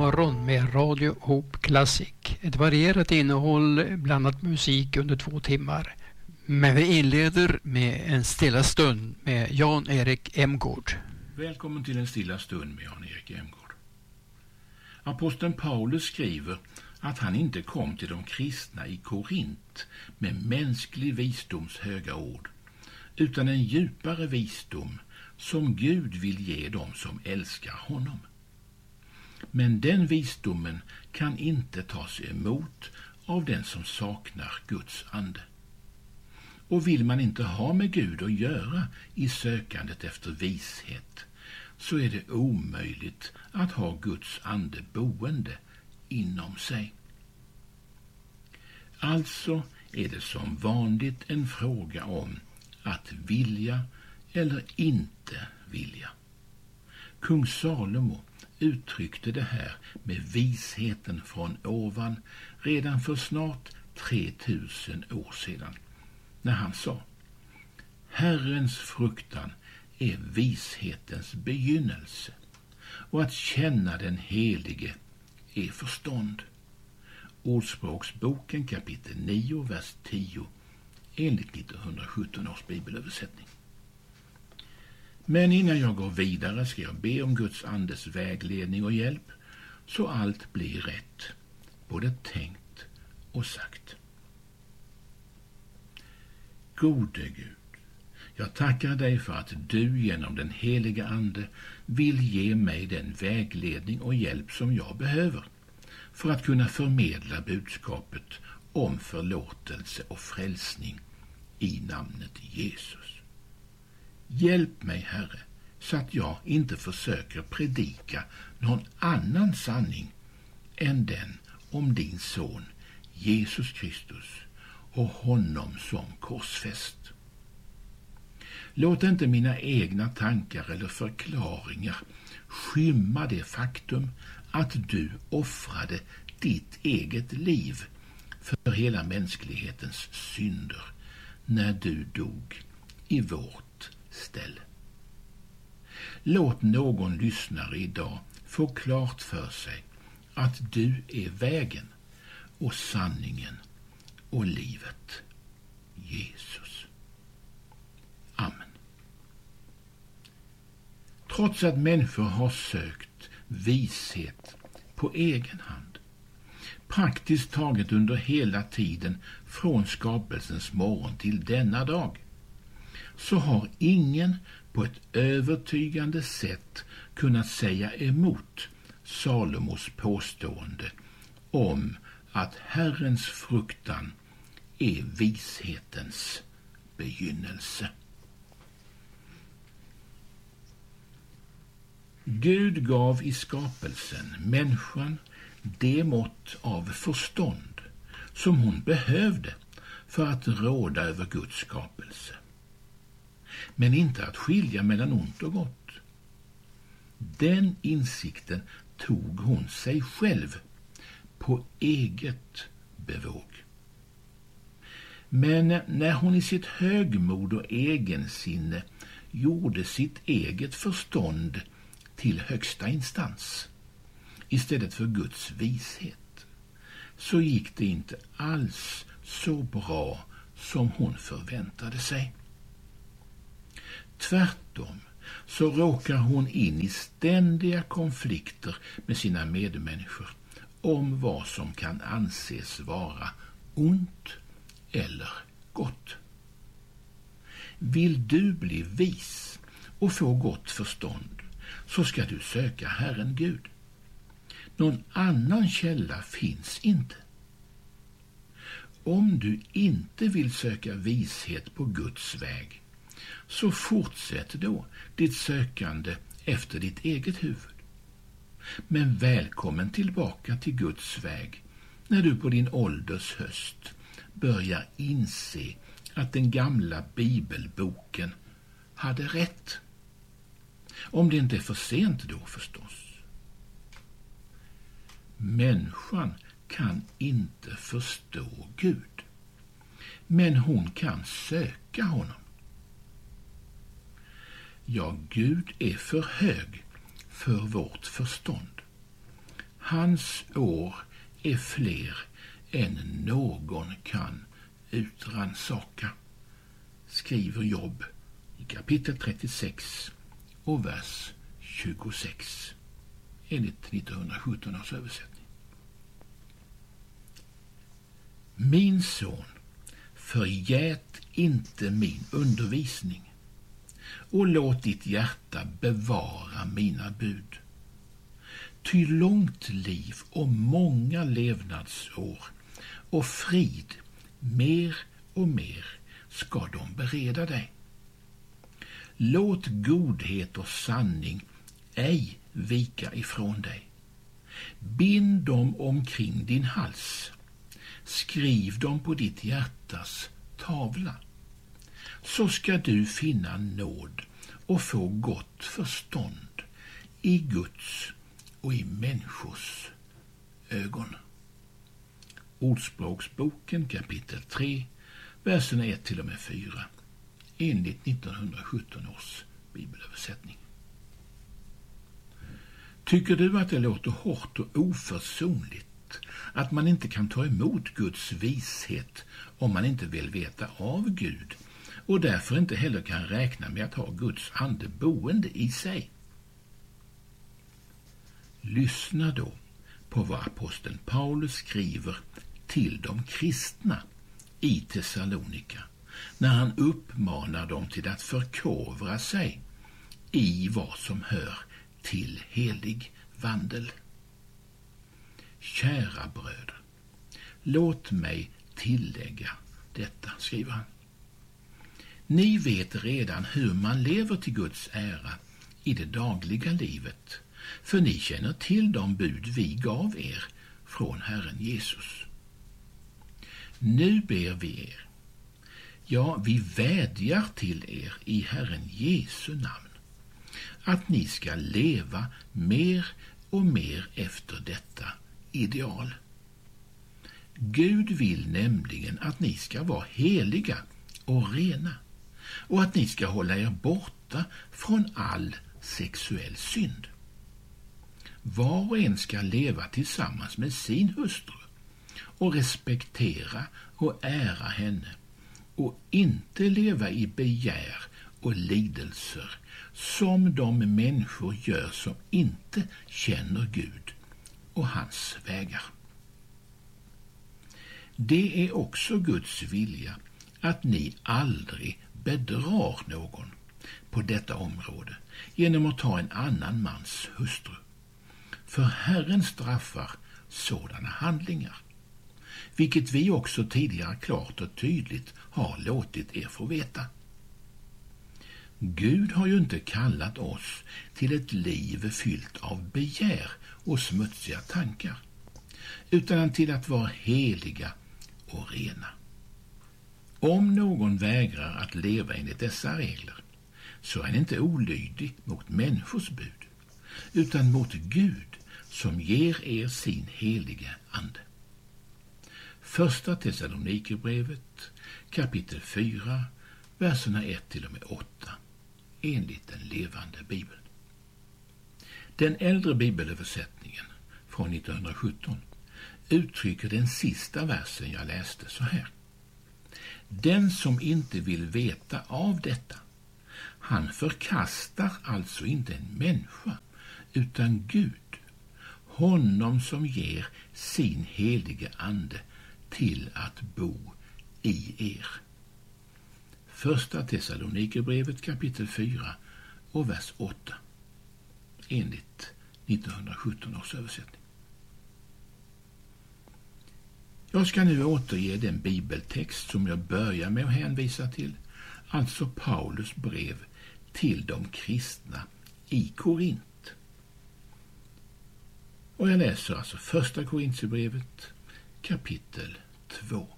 morgon med Radio Hope Classic. Ett varierat innehåll, blandat musik under 2 timmar. Men vi inleder med en stilla stund med Jan-Erik Emgård. Välkommen till en stilla stund med Jan-Erik Emgård. Aposteln Paulus skriver att han inte kom till de kristna i Korint med mänsklig visdoms höga ord, utan en djupare visdom som Gud vill ge dem som älskar honom. Men den visdomen kan inte tas emot av den som saknar Guds ande. Och vill man inte ha med Gud att göra i sökandet efter vishet, så är det omöjligt att ha Guds ande boende inom sig. Alltså är det som vanligt en fråga om att vilja eller inte vilja. Kung Salomo uttryckte det här med visheten från ovan redan för snart 3000 år sedan, när han sa: Herrens fruktan är vishetens begynnelse, och att känna den helige är förstånd. Ordspråksboken kapitel 9, vers 10, enligt 1917 års bibelöversättning. Men innan jag går vidare ska jag be om Guds andes vägledning och hjälp, så allt blir rätt, både tänkt och sagt. Gode Gud, jag tackar dig för att du genom den heliga ande vill ge mig den vägledning och hjälp som jag behöver för att kunna förmedla budskapet om förlåtelse och frälsning i namnet Jesus. Hjälp mig, Herre, så att jag inte försöker predika någon annan sanning än den om din son Jesus Kristus och honom som korsfäst. Låt inte mina egna tankar eller förklaringar skymma det faktum att du offrade ditt eget liv för hela mänsklighetens synder när du dog i vårt ställe. Låt någon lyssnare idag få klart för sig att du är vägen och sanningen och livet, Jesus. Amen. Trots att människor har sökt vishet på egen hand, praktiskt taget under hela tiden från skapelsens morgon till denna dag, så har ingen på ett övertygande sätt kunnat säga emot Salomos påstående om att Herrens fruktan är vishetens begynnelse. Gud gav i skapelsen människan det mått av förstånd som hon behövde för att råda över Guds skapelse, men inte att skilja mellan ont och gott. Den insikten tog hon sig själv på eget bevåg. Men när hon i sitt högmod och egensinne gjorde sitt eget förstånd till högsta instans istället för Guds vishet, så gick det inte alls så bra som hon förväntade sig. Tvärtom så råkar hon in i ständiga konflikter med sina medmänniskor om vad som kan anses vara ont eller gott. Vill du bli vis och få gott förstånd, så ska du söka Herren Gud. Någon annan källa finns inte. Om du inte vill söka vishet på Guds väg, så fortsätt då ditt sökande efter ditt eget huvud. Men välkommen tillbaka till Guds väg när du på din ålders höst börjar inse att den gamla bibelboken hade rätt. Om det inte är för sent då förstås. Människan kan inte förstå Gud, men hon kan söka honom. Ja, Gud är för hög för vårt förstånd. Hans år är fler än någon kan utransaka, skriver Jobb i kapitel 36 och vers 26 enligt 1917 års översättning. Min son, förgät inte min undervisning och låt ditt hjärta bevara mina bud. Ty långt liv och många levnadsår och frid mer och mer ska de bereda dig. Låt godhet och sanning ej vika ifrån dig. Bind dem omkring din hals. Skriv dem på ditt hjärtas tavla. Så ska du finna nåd och få gott förstånd i Guds och i människors ögon. Ordspråksboken kapitel 3, verserna 1-4 enligt 1917 års bibelöversättning. Tycker du att det låter hårt och oförsonligt att man inte kan ta emot Guds vishet om man inte vill veta av Gud och därför inte heller kan räkna med att ha Guds ande boende i sig? Lyssna då på vad aposteln Paulus skriver till de kristna i Thessalonika när han uppmanar dem till att förkovra sig i vad som hör till helig vandel. Kära bröder, låt mig tillägga detta, skriver han. Ni vet redan hur man lever till Guds ära i det dagliga livet, för ni känner till de bud vi gav er från Herren Jesus. Nu ber vi er, ja, vi vädjar till er i Herren Jesu namn, att ni ska leva mer och mer efter detta ideal. Gud vill nämligen att ni ska vara heliga och rena och att ni ska hålla er borta från all sexuell synd. Var och en ska leva tillsammans med sin hustru och respektera och ära henne och inte leva i begär och lidelser som de människor gör som inte känner Gud och hans vägar. Det är också Guds vilja att ni aldrig bedrar någon på detta område genom att ta en annan mans hustru. För Herren straffar sådana handlingar, vilket vi också tidigare klart och tydligt har låtit er få veta. Gud har ju inte kallat oss till ett liv fyllt av begär och smutsiga tankar, utan till att vara heliga och rena. Om någon vägrar att leva enligt dessa regler, så är han inte olydig mot människors bud, utan mot Gud som ger er sin helige ande. Första Thessalonikerbrevet kapitel 4, verserna 1-8 enligt den levande bibeln. Den äldre bibelöversättningen från 1917 uttrycker den sista versen jag läste så här: Den som inte vill veta av detta, han förkastar alltså inte en människa, utan Gud, honom som ger sin helige ande till att bo i er. Första Thessalonikerbrevet kapitel 4 och vers 8 enligt 1917 års översättning. Jag ska nu återge den bibeltext som jag börjar med att hänvisa till, alltså Paulus brev till de kristna i Korint. Och jag läser alltså första Korintierbrevet kapitel 2.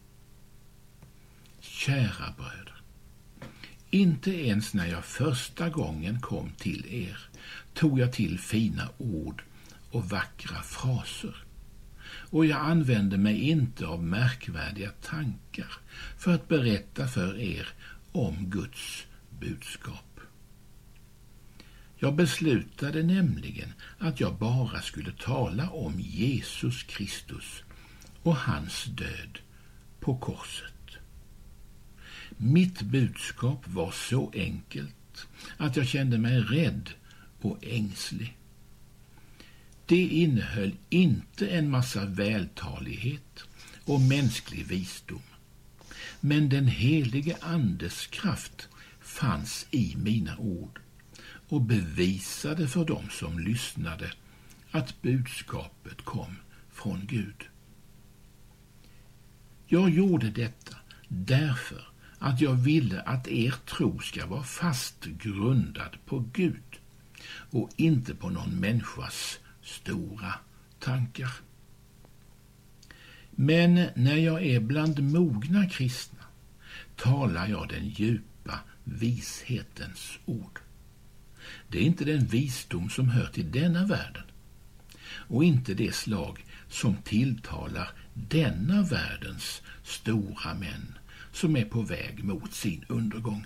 Kära bröder, inte ens när jag första gången kom till er tog jag till fina ord och vackra fraser, och jag använde mig inte av märkvärdiga tankar för att berätta för er om Guds budskap. Jag beslutade nämligen att jag bara skulle tala om Jesus Kristus och hans död på korset. Mitt budskap var så enkelt att jag kände mig rädd och ängslig. Det innehöll inte en massa vältalighet och mänsklig visdom, men den helige Andes kraft fanns i mina ord och bevisade för dem som lyssnade att budskapet kom från Gud. Jag gjorde detta därför att jag ville att er tro ska vara fast grundad på Gud och inte på någon människas stora tankar. Men när jag är bland mogna kristna talar jag den djupa vishetens ord. Det är inte den visdom som hör till denna världen och inte det slag som tilltalar denna världens stora män som är på väg mot sin undergång.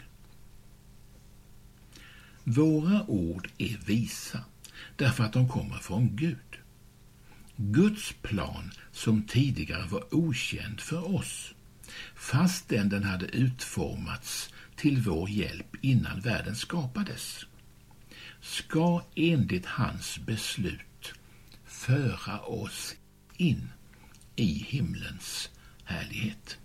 Våra ord är visa därför att de kommer från Gud. Guds plan som tidigare var okänd för oss, fastän den hade utformats till vår hjälp innan världen skapades, ska enligt hans beslut föra oss in i himlens härlighet.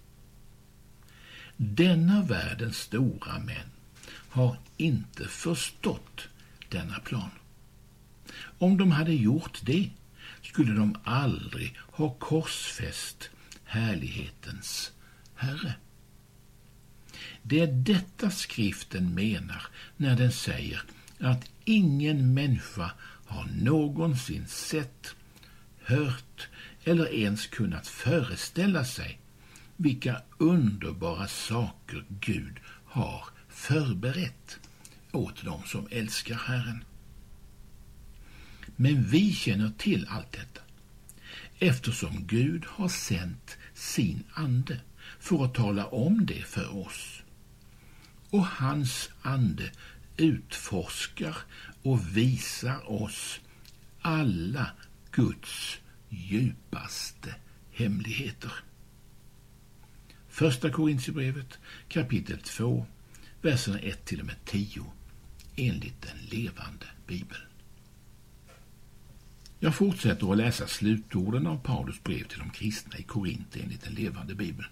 Denna världens stora män har inte förstått denna plan. Om de hade gjort det skulle de aldrig ha korsfäst härlighetens Herre. Det är detta skriften menar när den säger att ingen människa har någonsin sett, hört eller ens kunnat föreställa sig vilka underbara saker Gud har förberett åt dem som älskar Herren. Men vi känner till allt detta, eftersom Gud har sänt sin ande för att tala om det för oss. Och hans ande utforskar och visar oss alla Guds djupaste hemligheter. Första Korinthierbrevet kapitel 2, verserna 1-10, enligt den levande Bibeln. Jag fortsätter att läsa slutorden av Paulus brev till de kristna i Korint enligt den levande Bibeln.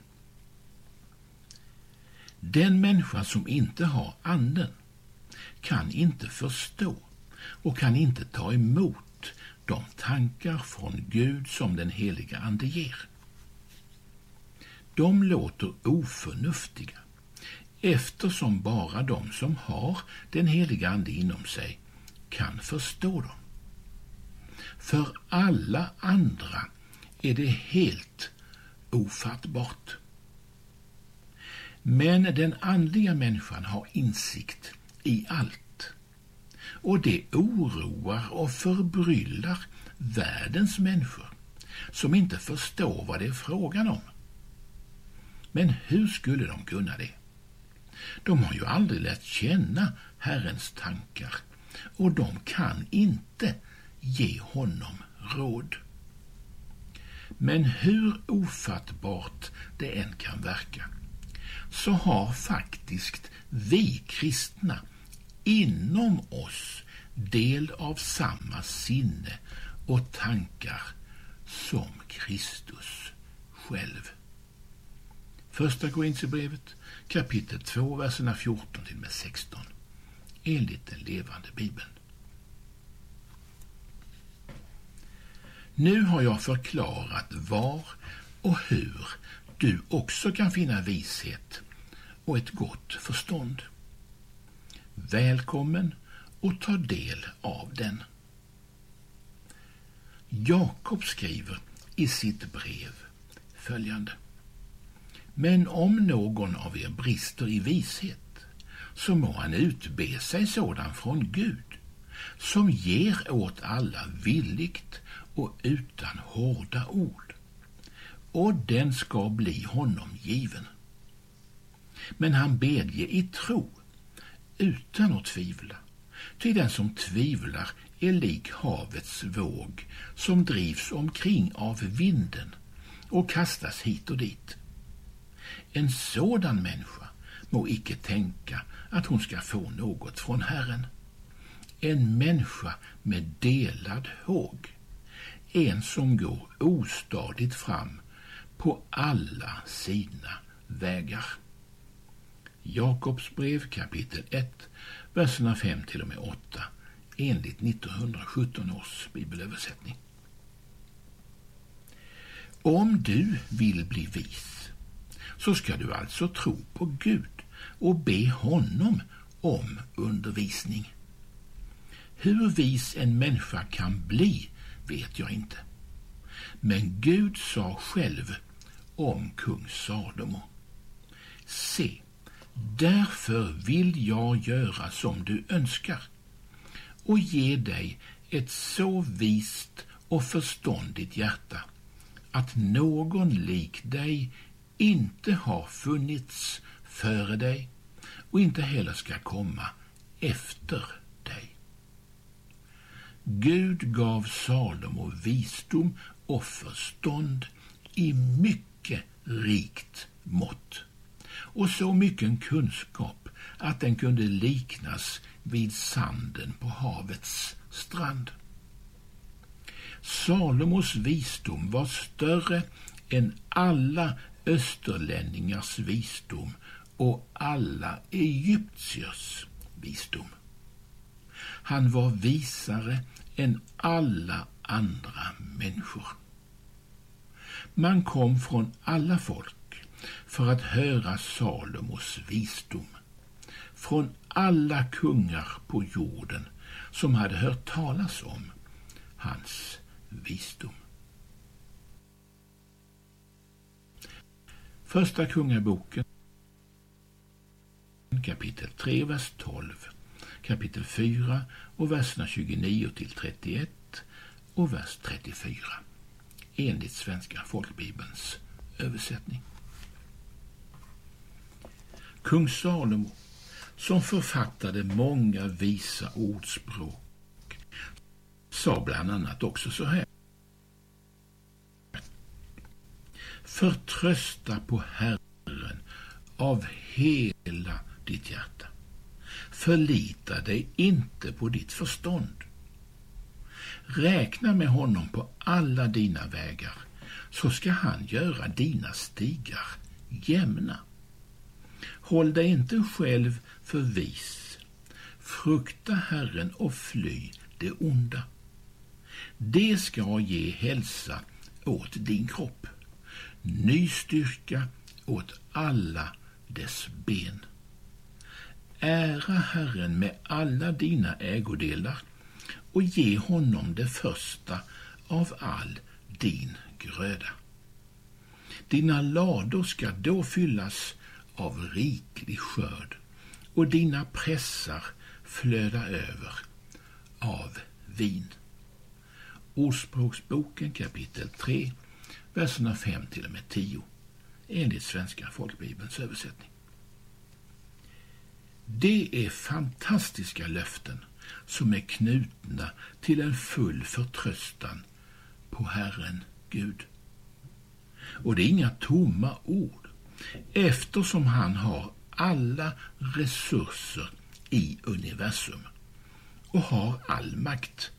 Den människa som inte har anden kan inte förstå och kan inte ta emot de tankar från Gud som den heliga ande ger. De låter oförnuftiga, eftersom bara de som har den heliga ande inom sig kan förstå dem. För alla andra är det helt ofattbart. Men den andliga människan har insikt i allt. Och det oroar och förbryllar världens människor som inte förstår vad det är frågan om. Men hur skulle de kunna det? De har ju aldrig lärt känna Herrens tankar och de kan inte ge honom råd. Men hur ofattbart det än kan verka, så har faktiskt vi kristna inom oss del av samma sinne och tankar som Kristus själv. Första Korinthierbrevet kapitel 2, verserna 14-16, enligt den levande Bibeln. Nu har jag förklarat var och hur du också kan finna vishet och ett gott förstånd. Välkommen och ta del av den. Jakob skriver i sitt brev följande: Men om någon av er brister i vishet, så må han utbe sig sådan från Gud, som ger åt alla villigt och utan hårda ord, och den ska bli honom given. Men han bedje i tro, utan att tvivla, Ty den som tvivlar är lik havets våg som drivs omkring av vinden och kastas hit och dit. En sådan människa må icke tänka att hon ska få något från Herren. En människa med delad håg, en som går ostadigt fram på alla sina vägar. Jakobs brev kapitel 1, verserna 5-8, enligt 1917 års bibelöversättning. Om du vill bli vis, så ska du alltså tro på Gud och be honom om undervisning. Hur vis en människa kan bli vet jag inte. Men Gud sa själv om kung Salomo: se, därför vill jag göra som du önskar och ge dig ett så vist och förståndigt hjärta att någon lik dig inte har funnits före dig och inte heller ska komma efter dig. Gud gav Salomo visdom och förstånd i mycket rikt mått och så mycket kunskap att den kunde liknas vid sanden på havets strand. Salomos visdom var större än alla österlänningars visdom och alla egyptiers visdom. Han var visare än alla andra människor. Man kom från alla folk för att höra Salomos visdom, från alla kungar på jorden som hade hört talas om hans visdom. Första kungaboken kapitel 3, vers 12, kapitel 4 och verserna 29-31 och vers 34, enligt Svenska folkbibelns översättning. Kung Salomo, som författade många visa ordspråk, sa bland annat också så här: förtrösta på Herren av hela ditt hjärta. Förlita dig inte på ditt förstånd. Räkna med honom på alla dina vägar, så ska han göra dina stigar jämna. Håll dig inte själv för vis. Frukta Herren och fly det onda. Det ska ge hälsa åt din kropp, ny styrka åt alla dess ben. Ära Herren med alla dina ägodelar och ge honom det första av all din gröda. Dina lador ska då fyllas av riklig skörd och dina pressar flöda över av vin. Ordspråksboken kapitel 3, verserna 5-10, enligt Svenska folkbibelns översättning. Det är fantastiska löften som är knutna till en full förtröstan på Herren Gud. Och det är inga tomma ord, eftersom han har alla resurser i universum och har all makt